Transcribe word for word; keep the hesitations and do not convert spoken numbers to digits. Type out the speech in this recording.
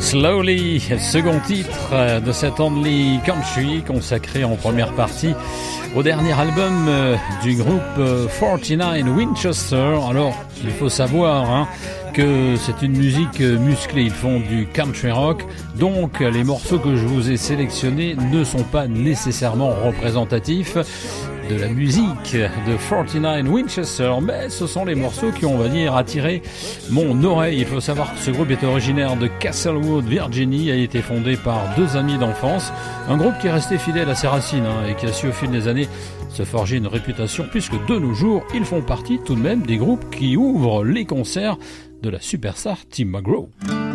Slowly, second titre de cet Only Country consacré en première partie au dernier album du groupe quarante-neuf Winchester. Alors, il faut savoir hein, que c'est une musique musclée, ils font du country rock, donc les morceaux que je vous ai sélectionnés ne sont pas nécessairement représentatifs de la musique de quarante-neuf Winchester, mais ce sont les morceaux qui ont, on va dire, attiré mon oreille. Il faut savoir que ce groupe est originaire de Castlewood, Virginie, a été fondé par deux amis d'enfance, un groupe qui est resté fidèle à ses racines hein, et qui a su au fil des années se forger une réputation, puisque de nos jours, ils font partie tout de même des groupes qui ouvrent les concerts de la superstar Tim McGraw.